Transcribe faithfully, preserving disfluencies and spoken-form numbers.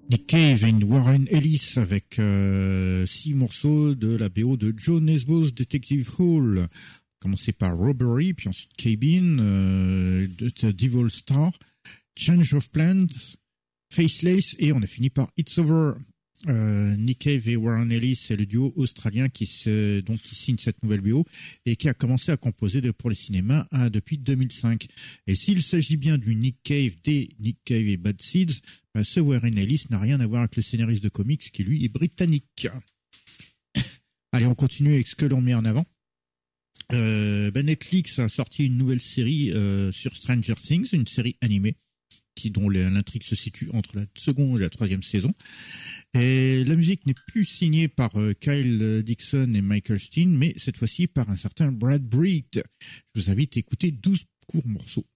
Nick Cave et Warren Ellis avec euh, six morceaux de la B O de Joe Nesbo's Detective Hall. Commencé par Robbery, puis ensuite Cabin, euh, The Devil Star, Change of Plans, Faceless, et on a fini par It's Over. Euh, Nick Cave et Warren Ellis, c'est le duo australien qui se, donc qui signe cette nouvelle B O et qui a commencé à composer de, pour les cinémas à, depuis deux mille cinq. Et s'il s'agit bien du Nick Cave des Nick Cave et Bad Seeds, ben ce Warren Ellis n'a rien à voir avec le scénariste de comics qui lui est britannique. Allez, on continue avec ce que l'on met en avant. Euh, ben Netflix a sorti une nouvelle série euh, sur Stranger Things, une série animée qui dont l'intrigue se situe entre la seconde et la troisième saison. Et la musique n'est plus signée par euh, Kyle Dixon et Michael Steen, mais cette fois-ci par un certain Brad Britt. Je vous invite à écouter douze courts morceaux.